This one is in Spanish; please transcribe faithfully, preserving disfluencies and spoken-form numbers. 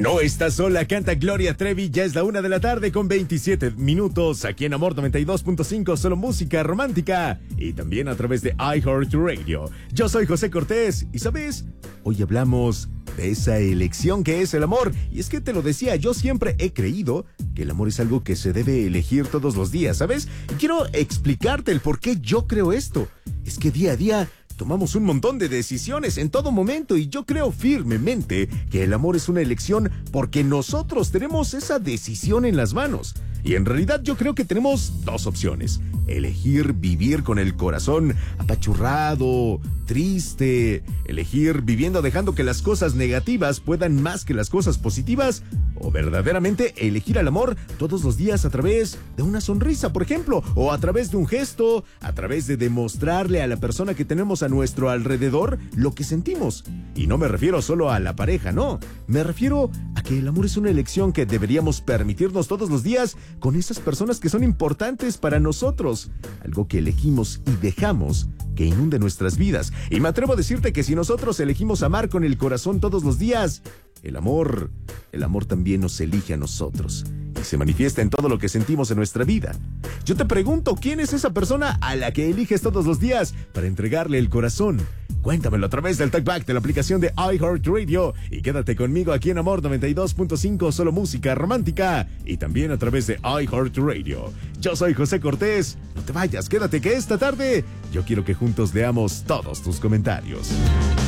No estás sola, canta Gloria Trevi. Ya es la una de la tarde con veintisiete minutos. Aquí en Amor noventa y dos punto cinco, solo música romántica. Y también a través de iHeartRadio. Yo soy José Cortés. Y ¿sabes? Hoy hablamos de esa elección que es el amor. Y es que te lo decía, yo siempre he creído que el amor es algo que se debe elegir todos los días, ¿sabes? Y quiero explicarte el por qué yo creo esto. Es que día a día tomamos un montón de decisiones en todo momento y yo creo firmemente que el amor es una elección porque nosotros tenemos esa decisión en las manos. Y en realidad yo creo que tenemos dos opciones. Elegir vivir con el corazón apachurrado, triste, elegir viviendo dejando que las cosas negativas puedan más que las cosas positivas, o verdaderamente elegir al amor todos los días a través de una sonrisa, por ejemplo, o a través de un gesto, a través de demostrarle a la persona que tenemos a nuestro alrededor lo que sentimos. Y no me refiero solo a la pareja, no. Me refiero a que el amor es una elección que deberíamos permitirnos todos los días con esas personas que son importantes para nosotros. Algo que elegimos y dejamos que inunde nuestras vidas. Y me atrevo a decirte que si nosotros elegimos amar con el corazón todos los días, el amor, el amor también nos elige a nosotros y se manifiesta en todo lo que sentimos en nuestra vida. Yo te pregunto, ¿quién es esa persona a la que eliges todos los días para entregarle el corazón? Cuéntamelo a través del Talkback de la aplicación de iHeartRadio y quédate conmigo aquí en Amor noventa y dos punto cinco, solo música romántica, y también a través de iHeartRadio. Yo soy José Cortés. No te vayas, quédate que esta tarde yo quiero que juntos leamos todos tus comentarios.